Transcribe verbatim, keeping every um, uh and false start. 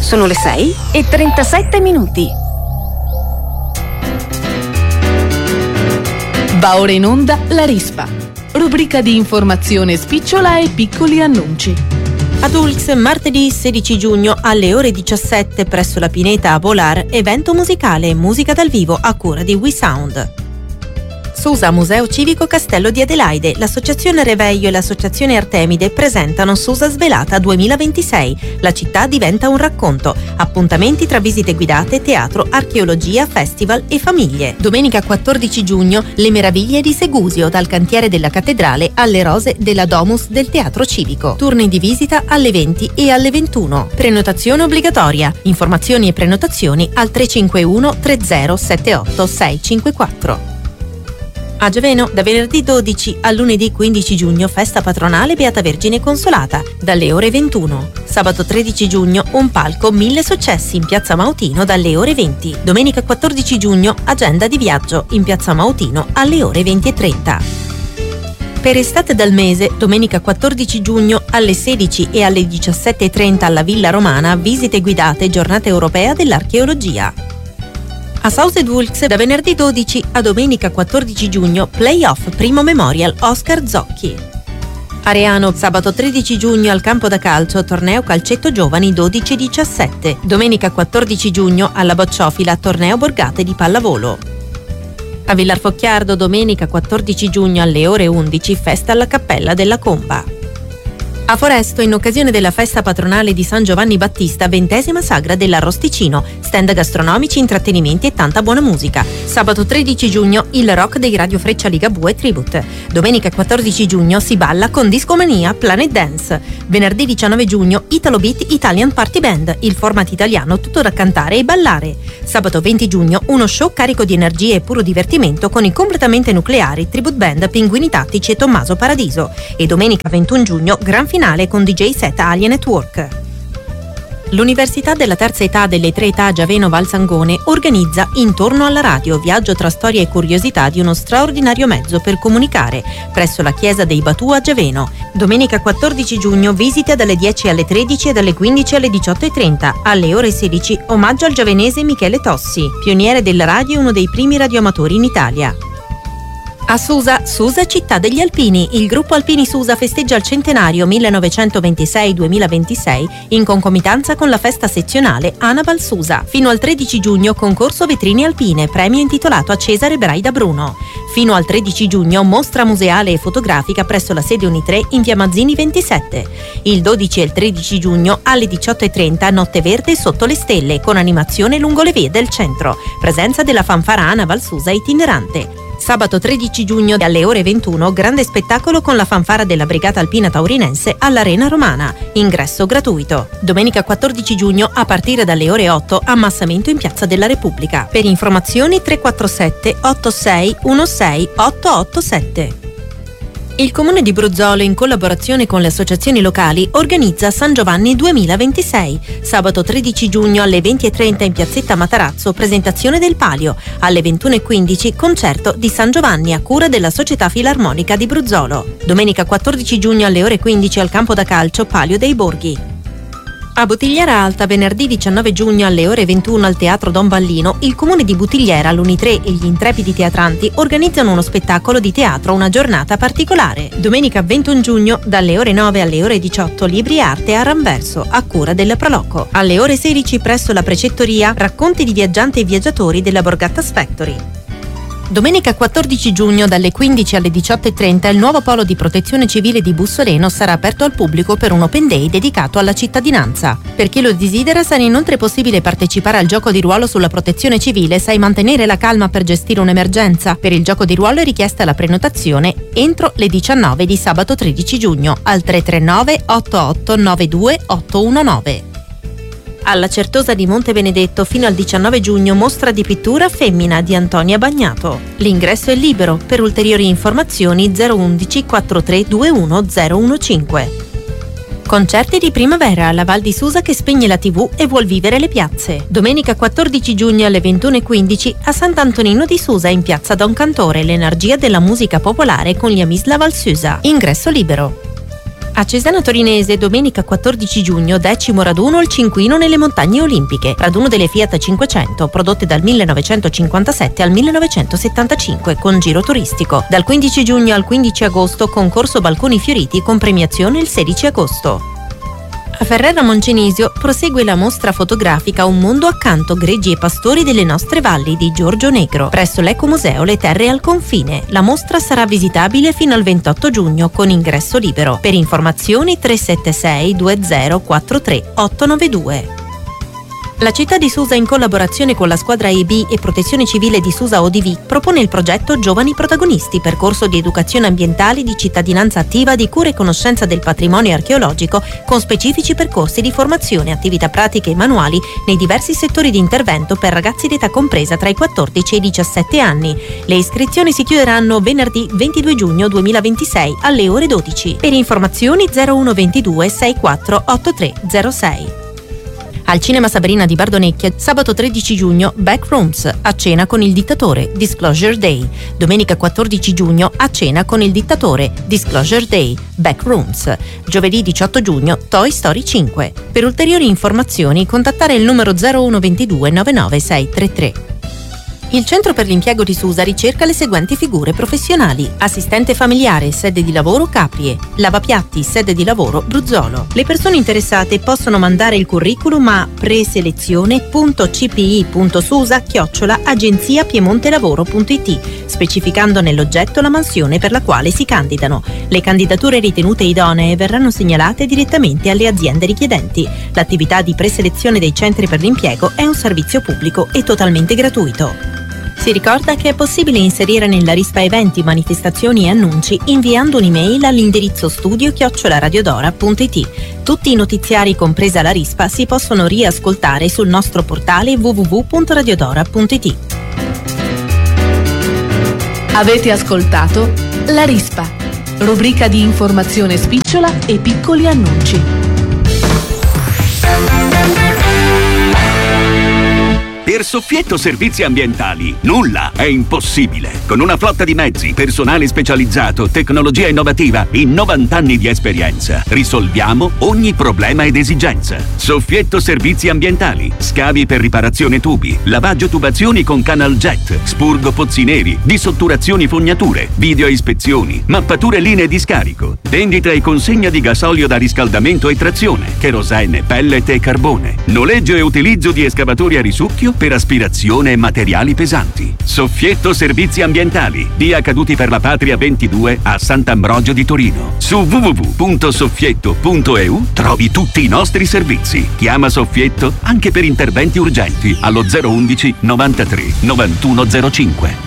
Sono le sei e trentasette minuti. Va ora in onda La Rispa, rubrica di informazione spicciola e piccoli annunci. Ad Ulx, martedì sedici giugno alle ore diciassette presso la Pineta a Bolar, evento musicale e musica dal vivo a cura di We Sound. Susa Museo Civico Castello di Adelaide, l'Associazione Reveglio e l'Associazione Artemide presentano Susa Svelata duemilaventisei. La città diventa un racconto. Appuntamenti tra visite guidate, teatro, archeologia, festival e famiglie. Domenica quattordici giugno, Le meraviglie di Segusio, dal cantiere della cattedrale alle rose della Domus del Teatro Civico. Turni di visita alle venti e alle ventuno. Prenotazione obbligatoria. Informazioni e prenotazioni al tre cinque uno tre zero sette otto sei cinque quattro. A Giaveno, da venerdì dodici al lunedì quindici giugno, festa patronale Beata Vergine Consolata, dalle ore ventuno. Sabato tredici giugno, un palco Mille Successi in Piazza Mautino dalle ore venti. Domenica quattordici giugno, agenda di viaggio in Piazza Mautino alle ore venti e trenta. Per Estate dal Mese, domenica quattordici giugno alle sedici e alle diciassette e trenta alla Villa Romana, visite guidate, giornata europea dell'archeologia. A South Wulks, da venerdì dodici a domenica quattordici giugno, Playoff Primo Memorial Oscar Zocchi. Areano, sabato tredici giugno al campo da calcio, torneo calcetto giovani dodici diciassette. Domenica quattordici giugno alla Bocciofila, torneo borgate di pallavolo. A Villar Focchiardo, domenica quattordici giugno alle ore undici, festa alla Cappella della Comba. A Foresto, in occasione della festa patronale di San Giovanni Battista, ventesima sagra dell'Arrosticino, stand gastronomici, intrattenimenti e tanta buona musica. Sabato tredici giugno, il rock dei Radio Freccia Ligabue Tribute. Domenica quattordici giugno si balla con Discomania Planet Dance. Venerdì diciannove giugno, Italo Beat Italian Party Band, il format italiano tutto da cantare e ballare. Sabato venti giugno, uno show carico di energie e puro divertimento con i completamente nucleari Tribute Band Pinguini Tattici e Tommaso Paradiso. E domenica ventuno giugno, gran finale con D J set Alien Network. L'Università della Terza Età delle Tre Età Giaveno Valsangone organizza Intorno alla radio, viaggio tra storia e curiosità di uno straordinario mezzo per comunicare, presso la Chiesa dei Batù a Giaveno. Domenica quattordici giugno, visite dalle dieci alle tredici e dalle quindici alle diciotto e trenta. Alle ore sedici, omaggio al giavenese Michele Tossi, pioniere della radio e uno dei primi radioamatori in Italia. A Susa, Susa Città degli Alpini, il gruppo Alpini Susa festeggia il centenario millenovecentoventisei duemilaventisei in concomitanza con la festa sezionale Anaval Susa. Fino al tredici giugno concorso vetrine alpine, premio intitolato a Cesare Braida Bruno. Fino al tredici giugno mostra museale e fotografica presso la sede Unitre in via Mazzini ventisette. Il dodici e il tredici giugno alle diciotto e trenta Notte Verde sotto le stelle con animazione lungo le vie del centro. Presenza della fanfara Anaval Susa itinerante. Sabato tredici giugno alle ore ventuno, grande spettacolo con la fanfara della Brigata Alpina Taurinense all'Arena Romana, ingresso gratuito. Domenica quattordici giugno a partire dalle ore otto, ammassamento in Piazza della Repubblica. Per informazioni tre quattro sette otto sei uno sei otto otto sette. Il Comune di Bruzzolo, in collaborazione con le associazioni locali, organizza San Giovanni duemilaventisei. Sabato tredici giugno alle venti e trenta in Piazzetta Matarazzo, presentazione del Palio. Alle ventuno e quindici, concerto di San Giovanni a cura della Società Filarmonica di Bruzzolo. Domenica quattordici giugno alle ore quindici al campo da calcio Palio dei Borghi. A Buttigliera Alta, venerdì diciannove giugno alle ore ventuno al Teatro Don Vallino, il Comune di Buttigliera, l'Unitre e gli Intrepidi Teatranti organizzano uno spettacolo di teatro, una giornata particolare. Domenica ventuno giugno, dalle ore nove alle ore diciotto, Libri e Arte a Ramverso, a cura della Proloco. Alle ore sedici, presso la Precettoria, racconti di viaggianti e viaggiatori della Borgattas Factory. Domenica quattordici giugno dalle quindici alle diciotto e trenta il nuovo polo di protezione civile di Bussoleno sarà aperto al pubblico per un open day dedicato alla cittadinanza. Per chi lo desidera sarà inoltre possibile partecipare al gioco di ruolo sulla protezione civile. Sai mantenere la calma per gestire un'emergenza? Per il gioco di ruolo è richiesta la prenotazione entro le diciannove di sabato tredici giugno al tre tre nove otto otto nove due otto uno nove. Alla Certosa di Monte Benedetto fino al diciannove giugno mostra di pittura Femmina di Antonia Bagnato. L'ingresso è libero. Per ulteriori informazioni zero undici quarantatré ventuno zero quindici. Concerti di primavera alla Val di Susa che spegne la tivù e vuol vivere le piazze. Domenica quattordici giugno alle ventuno e quindici a Sant'Antonino di Susa in piazza Don Cantore, l'energia della musica popolare con gli Amis La Val Susa. Ingresso libero. A Cesena Torinese, domenica quattordici giugno, decimo raduno al Cinquino nelle Montagne Olimpiche, raduno delle Fiat cinquecento, prodotte dal millenovecentocinquantasette al millenovecentosettantacinque, con giro turistico. Dal quindici giugno al quindici agosto, concorso Balconi Fioriti con premiazione il sedici agosto. A Ferrara Moncenisio prosegue la mostra fotografica Un mondo accanto, greggi e pastori delle nostre valli di Giorgio Negro, presso l'Ecomuseo Le Terre al Confine. La mostra sarà visitabile fino al ventotto giugno con ingresso libero. Per informazioni tre sette sei due zero quattro tre otto nove due. La città di Susa, in collaborazione con la squadra E B e Protezione Civile di Susa O D V, propone il progetto Giovani Protagonisti, percorso di educazione ambientale, di cittadinanza attiva, di cura e conoscenza del patrimonio archeologico, con specifici percorsi di formazione, attività pratiche e manuali nei diversi settori di intervento per ragazzi d'età compresa tra i quattordici e i diciassette anni. Le iscrizioni si chiuderanno venerdì ventidue giugno duemilaventisei alle ore dodici. Per informazioni zero uno ventidue sessantaquattro ottantatré zero sei. Al Cinema Sabrina di Bardonecchia, sabato tredici giugno, Backrooms, a cena con il dittatore, Disclosure Day. Domenica quattordici giugno, a cena con il dittatore, Disclosure Day, Backrooms. Giovedì diciotto giugno, Toy Story cinque. Per ulteriori informazioni, contattare il numero zero uno ventidue novantanove sei trentatré. Il Centro per l'Impiego di Susa ricerca le seguenti figure professionali: assistente familiare, sede di lavoro Caprie, lavapiatti, sede di lavoro Bruzzolo. Le persone interessate possono mandare il curriculum a preselezione punto c p i punto susa chiocciola agenzia piemontelavoro punto i t, specificando nell'oggetto la mansione per la quale si candidano. Le candidature ritenute idonee verranno segnalate direttamente alle aziende richiedenti. L'attività di preselezione dei centri per l'impiego è un servizio pubblico e totalmente gratuito. Si ricorda che è possibile inserire nella rispa eventi, manifestazioni e annunci inviando un'email all'indirizzo studio chiocciola radiodora punto i t. Tutti i notiziari, compresa la rispa, si possono riascoltare sul nostro portale w w w punto radiodora punto i t. Avete ascoltato La Rispa, rubrica di informazione spicciola e piccoli annunci. Per Soffietto Servizi Ambientali nulla è impossibile. Con una flotta di mezzi, personale specializzato, tecnologia innovativa, in novanta anni di esperienza, risolviamo ogni problema ed esigenza. Soffietto Servizi Ambientali, scavi per riparazione tubi, lavaggio tubazioni con canal jet, spurgo pozzi neri, disotturazioni fognature, video ispezioni, mappature linee di scarico, vendita e consegna di gasolio da riscaldamento e trazione, kerosene, pellet e carbone, noleggio e utilizzo di escavatori a risucchio per aspirazione e materiali pesanti. Soffietto Servizi Ambientali, via Caduti per la Patria ventidue a Sant'Ambrogio di Torino. Su w w w punto soffietto punto e u trovi tutti i nostri servizi. Chiama Soffietto anche per interventi urgenti allo zero uno uno novantatré novantuno zero cinque.